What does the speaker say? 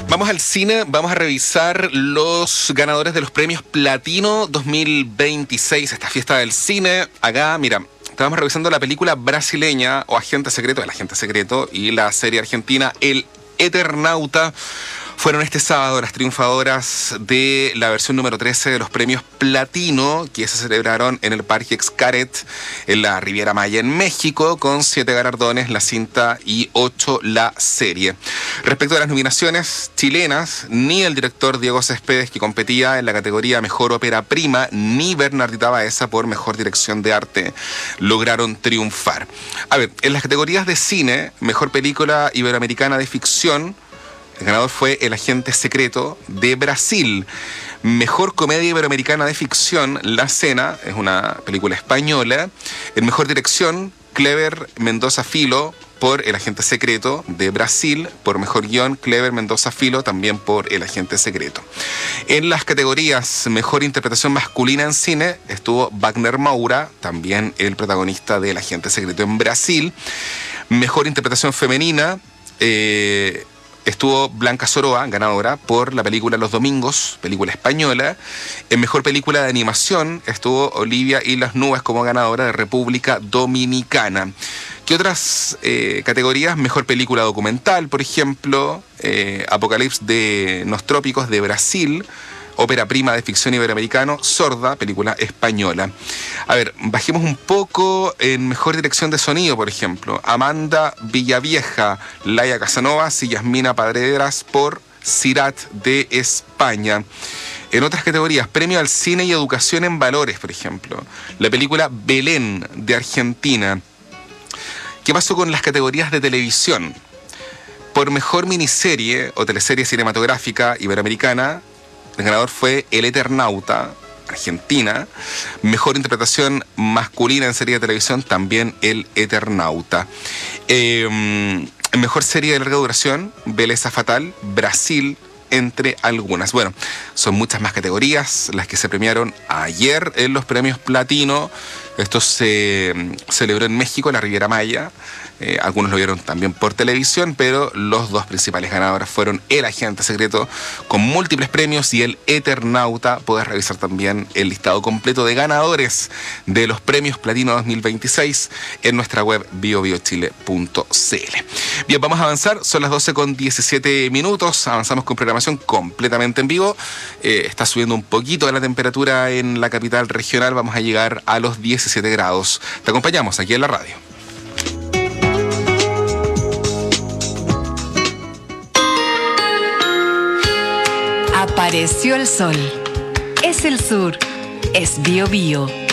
Vamos al cine, vamos a revisar los ganadores de los premios Platino 2026, esta fiesta del cine. Acá, mira, estábamos revisando la película brasileña o Agente Secreto, El Agente Secreto, y la serie argentina El Eternauta. Fueron este sábado las triunfadoras de la versión número 13 de los premios Platino, que se celebraron en el Parque Xcaret, en la Riviera Maya, en México, con 7 galardones la cinta y 8 la serie. Respecto a las nominaciones chilenas, ni el director Diego Céspedes, que competía en la categoría Mejor Ópera Prima, ni Bernardita Baeza por Mejor Dirección de Arte lograron triunfar. A ver, en las categorías de cine, Mejor Película Iberoamericana de Ficción, el ganador fue El Agente Secreto de Brasil. Mejor Comedia Iberoamericana de Ficción, La Cena, es una película española. En Mejor Dirección, Cleber Mendoza Filho por El Agente Secreto de Brasil. Por Mejor Guión, Cleber Mendoza Filho, también por El Agente Secreto. En las categorías Mejor Interpretación Masculina en Cine, estuvo Wagner Moura, también el protagonista de El Agente Secreto en Brasil. Mejor Interpretación Femenina, estuvo Blanca Soroa, ganadora, por la película Los Domingos, película española. En Mejor Película de Animación estuvo Olivia y las Nubes como ganadora de República Dominicana. ¿Qué otras categorías? Mejor Película Documental, por ejemplo, Apocalipsis de Nostrópicos de Brasil. Ópera Prima de Ficción Iberoamericano, Sorda, película española. A ver, bajemos un poco en Mejor Dirección de Sonido, por ejemplo. Amanda Villavieja, Laia Casanovas y Yasmina Padreras por Sirat de España. En otras categorías, Premio al Cine y Educación en Valores, por ejemplo. La película Belén de Argentina. ¿Qué pasó con las categorías de televisión? Por Mejor Miniserie o Teleserie Cinematográfica Iberoamericana, el ganador fue El Eternauta, Argentina. Mejor Interpretación Masculina en Serie de Televisión, también El Eternauta. Mejor Serie de Larga Duración, Belleza Fatal, Brasil, entre algunas. Bueno, son muchas más categorías las que se premiaron ayer en los premios Platino. Esto se celebró en México, en la Riviera Maya. Algunos lo vieron también por televisión, pero los dos principales ganadores fueron El Agente Secreto, con múltiples premios, y El Eternauta. Puedes revisar también el listado completo de ganadores de los premios Platino 2026 en nuestra web biobiochile.cl. Bien, vamos a avanzar. Son las 12:17. Avanzamos con programación completamente en vivo. Está subiendo un poquito la temperatura en la capital regional. Vamos a llegar a los 17 grados. Te acompañamos aquí en la radio. Apareció el sol. Es el sur. Es Bio Bio.